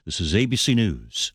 This is ABC News.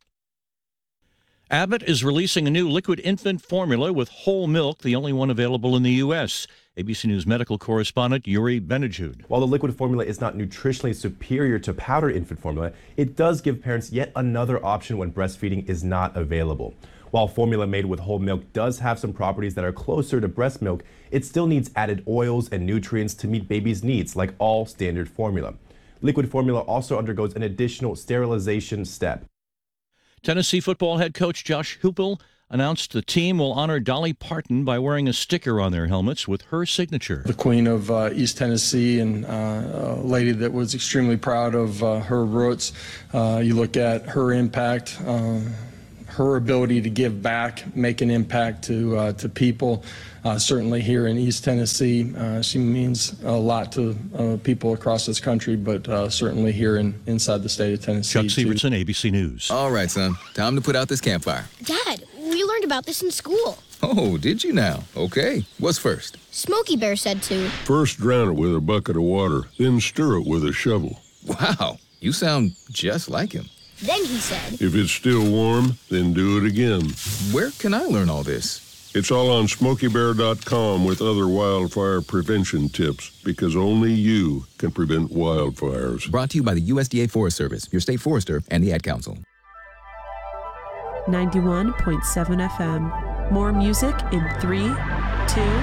Abbott is releasing a new liquid infant formula with whole milk, the only one available in the U.S. ABC News medical correspondent Yuri Benajud. While the liquid formula is not nutritionally superior to powdered infant formula, it does give parents yet another option when breastfeeding is not available. While formula made with whole milk does have some properties that are closer to breast milk, it still needs added oils and nutrients to meet babies' needs, like all standard formula. Liquid formula also undergoes an additional sterilization step. Tennessee football head coach Josh Heupel announced the team will honor Dolly Parton by wearing a sticker on their helmets with her signature. The Queen of East Tennessee, and a lady that was extremely proud of her roots. You look at her impact, her ability to give back, make an impact to people. Certainly here in East Tennessee, she means a lot to people across this country, but certainly here inside the state of Tennessee. Chuck Sievertson, ABC News. All right, son. Time to put out this campfire. Dad, we learned about this in school. Oh, did you now? Okay. What's first? Smokey Bear said to. First drown it with a bucket of water, then stir it with a shovel. Wow, you sound just like him. Then he said. If it's still warm, then do it again. Where can I learn all this? It's all on SmokeyBear.com with other wildfire prevention tips, because only you can prevent wildfires. Brought to you by the USDA Forest Service, your state forester, and the Ad Council. 91.7 FM. More music in 3, 2,